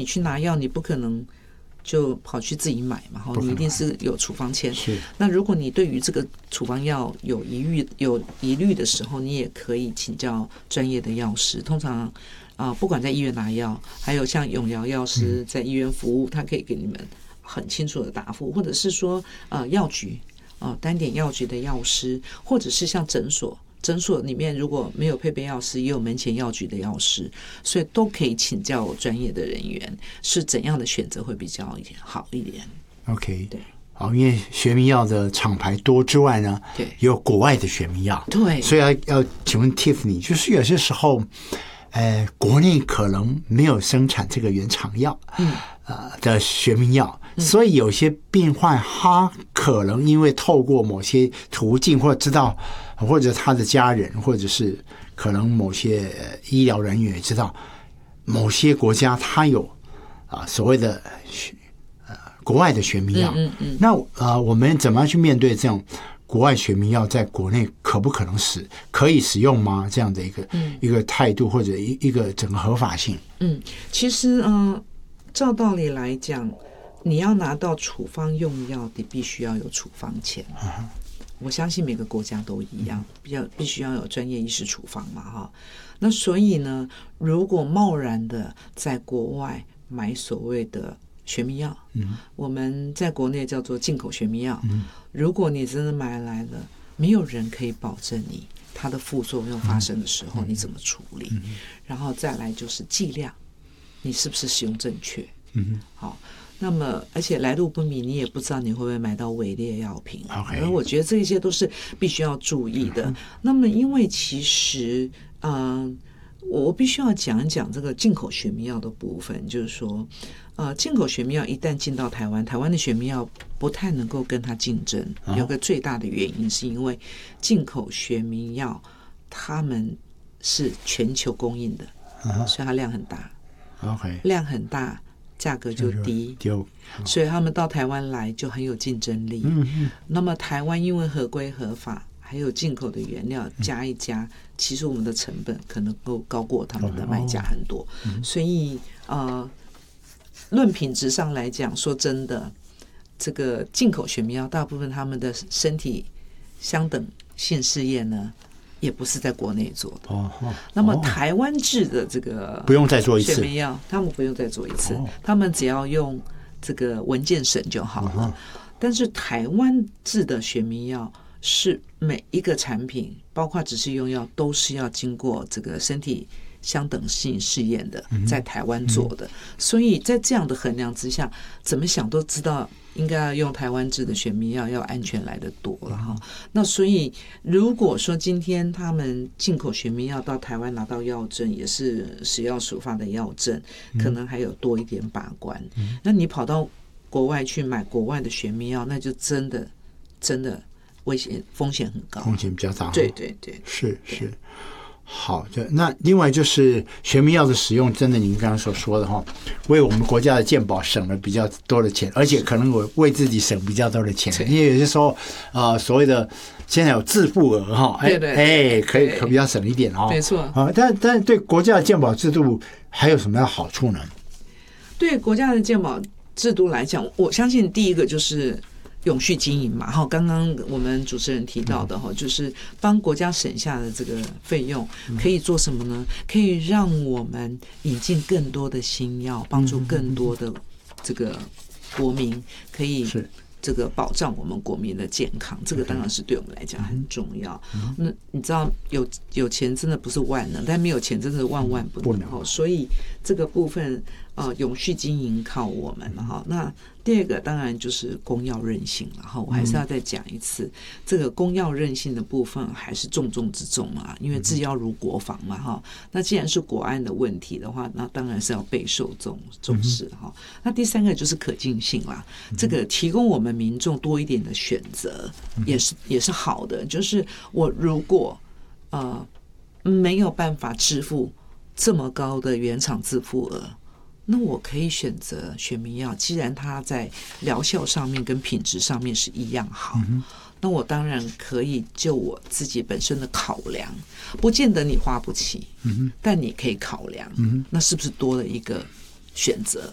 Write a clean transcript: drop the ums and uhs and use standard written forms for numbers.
你去拿药，你不可能就跑去自己买嘛，你一定是有处方签。 是。 那如果你对于这个处方药有疑虑的时候，你也可以请教专业的药师。通常不管在医院拿药，还有像永尧药师在医院服务，他可以给你们很清楚的答复，或者是说药局单点药局的药师，或者是像诊所里面如果没有配备药师，也有门前药局的药师，所以都可以请教专业的人员是怎样的选择会比较好一点。 OK， 对， 好，因为学名药的厂牌多之外呢， 对， 也有国外的学名药， 对， 所以要请问 Tiffany， 就是有些时候国内可能没有生产这个原厂药的学名药，所以有些病患他可能因为透过某些途径，或者知道，或者他的家人，或者是可能某些医疗人员也知道，某些国家他有所谓的国外的学名药。那我们怎么样去面对这种国外学名药在国内可不可能可以使用吗？这样的一个态度，或者一个整个合法性。 其实照道理来讲，你要拿到处方用药，你必须要有处方签。我相信每个国家都一样，必须要有专业医师处方嘛，那所以呢，如果贸然的在国外买所谓的学名药，我们在国内叫做进口学名药，如果你真的买来了，没有人可以保证你它的副作用发生的时候你怎么处理，然后再来就是剂量，你是不是使用正确。好，那么而且来路不明，你也不知道你会不会买到伪劣药品。而我觉得这些都是必须要注意的。那么因为其实我必须要讲一讲这个进口学名药的部分，就是说进口学名药一旦进到台湾，台湾的学名药不太能够跟它竞争。有个最大的原因是因为进口学名药他们是全球供应的，所以它量很大。量很大，价格就低，所以他们到台湾来就很有竞争力。那么台湾因为合规合法，还有进口的原料加一加，其实我们的成本可能够高过他们的卖价很多。所以论品质上来讲，说真的，这个进口学名药大部分他们的身体相等性试验呢，也不是在国内做的。那么台湾制的这个不用再做一次学名药，他们不用再做一次，他们只要用这个文件审就好了。但是台湾制的学名药是每一个产品，包括只是用药，都是要经过这个身体相等性试验的，在台湾做的。所以在这样的衡量之下，怎么想都知道应该要用台湾制的学名药要安全来得多了哈。那所以如果说今天他们进口学名药到台湾拿到药证，也是食药署发的药证，可能还有多一点把关。那你跑到国外去买国外的学名药，那就真的危险风险很高， 风险比较大。 对对对， 是。好的，那另外就是学名药的使用，真的您刚刚所说的为我们国家的健保省了比较多的钱，而且可能我为自己省比较多的钱，因为有些时候所谓的现在有自付额可以比较省一点没错。 但对国家的健保制度还有什么样的好处呢？ 对国家的健保制度来讲，我相信第一个就是永续经营嘛，刚刚我们主持人提到的就是帮国家省下的这个费用可以做什么呢？可以让我们引进更多的新药，帮助更多的这个国民可以这个保障我们国民的健康，这个当然是对我们来讲很重要。那你知道有钱真的不是万能，但没有钱真的万万不能。所以这个部分永续经营靠我们了。那第二个当然就是公药韧性了。我还是要再讲一次，这个公药韧性的部分还是重中之重嘛，因为治药如国防嘛。那既然是国安的问题的话，那当然是要备受重视。那第三个就是可进性啦，这个提供我们民众多一点的选择也是好的。就是我如果没有办法支付这么高的原厂自付额，那我可以选择学名药，既然它在疗效上面跟品质上面是一样好，那我当然可以就我自己本身的考量，不见得你花不起，但你可以考量，那是不是多了一个选择？